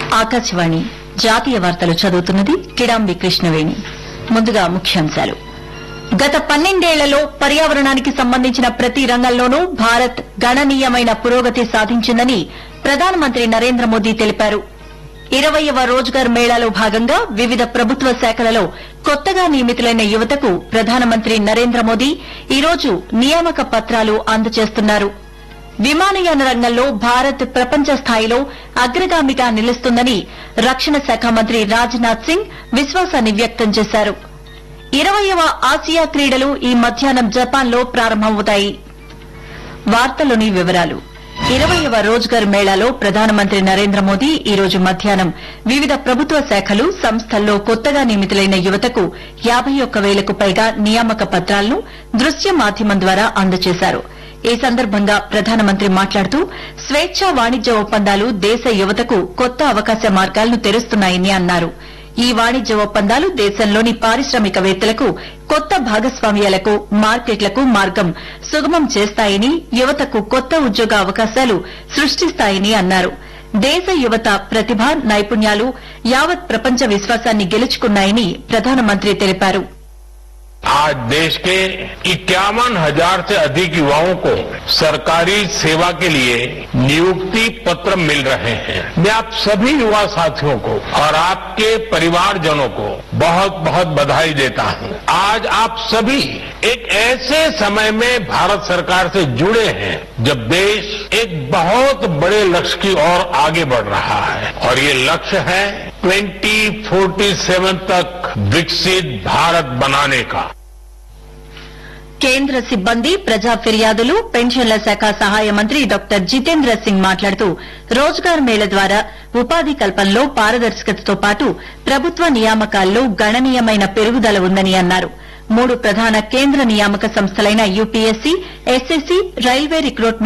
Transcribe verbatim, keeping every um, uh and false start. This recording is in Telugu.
ఆకాశవాణి జాతీయ వార్తలు చదువుతున్నది కిడాంబి కృష్ణవేణి. ముందుగా ముఖ్యాంశాలు. గత పన్నెండేళ్లలో పర్యావరణానికి సంబంధించిన ప్రతి రంగంలోనూ భారత్ గణనీయమైన పురోగతి సాధించిందని ప్రధానమంత్రి నరేంద్ర మోదీ తెలిపారు. ఇరవైవ రోజ్గార్ మేళాలో భాగంగా వివిధ ప్రభుత్వ శాఖలలో కొత్తగా నియమితులైన యువతకు ప్రధానమంత్రి నరేంద్ర మోదీ ఈ రోజు నియామక పత్రాలు అందజేస్తున్నారు. విమానయాన రంగంలో భారత్ ప్రపంచ స్థాయిలో అగ్రగామిగా నిలుస్తుందని రక్షణ శాఖ మంత్రి రాజ్నాథ్ సింగ్ విశ్వాసాన్ని వ్యక్తం చేశారు. ఇరవైవ ఆసియా క్రీడలు ఈ మధ్యాహ్నం జపాన్లో ప్రారంభమవుతాయి. వార్తలోని వివరాలు. ఇరవైవ రోజ్గార్ మేళాలో ప్రధానమంత్రి నరేంద్ర మోదీ ఈ రోజు మధ్యాహ్నం వివిధ ప్రభుత్వ శాఖలు సంస్థల్లో కొత్తగా నియమితులైన యువతకు యాబై ఒక్క వేలకు పైగా నియామక పత్రాలను దృశ్య మాధ్యమం ద్వారా అందజేశారు. ఈ సందర్భంగా ప్రధానమంత్రి మాట్లాడుతూ స్వేచ్ఛా వాణిజ్య ఒప్పందాలు దేశ యువతకు కొత్త అవకాశ మార్గాలను తెరుస్తున్నాయని అన్నారు. ఈ వాణిజ్య ఒప్పందాలు దేశంలోని పారిశ్రామికవేత్తలకు కొత్త భాగస్వామ్యాలకు మార్కెట్లకు మార్గం సుగమం చేస్తాయని, యువతకు కొత్త ఉద్యోగ అవకాశాలు సృష్టిస్తాయని అన్నారు. దేశ యువత ప్రతిభ, నైపుణ్యాలు యావత్ ప్రపంచ విశ్వాసాన్ని గెలుచుకున్నాయని ప్రధానమంత్రి తెలిపారు. आज देश के इक्यावन हजार से अधिक युवाओं को सरकारी सेवा के लिए नियुक्ति पत्र मिल रहे हैं. मैं आप सभी युवा साथियों को और आपके परिवारजनों को बहुत बहुत बधाई देता हूं. आज आप सभी एक ऐसे समय में भारत सरकार से जुड़े हैं जब देश एक बहुत बड़े लक्ष्य की ओर आगे बढ़ रहा है और ये लक्ष्य है ट्वेंटी फोर्टी सेवन तक विकसित भारत बनाने का. కేంద్ర సిబ్బంది, ప్రజా ఫిర్యాదులు, పెన్షన్ల శాఖ సహాయ మంత్రి డాక్టర్ జితేంద్ర సింగ్ మాట్లాడుతూ రోజ్గార్ మేళ ద్వారా ఉపాధి కల్పనలో పారదర్శకతతో పాటు ప్రభుత్వ నియామకాల్లో గణనీయమైన పెరుగుదల ఉందని అన్నారు. మూడు ప్రధాన కేంద్ర నియామక సంస్థలైన యూపీఎస్సీ, ఎస్ఎస్సీ, రైల్వే రిక్రూట్మెంట్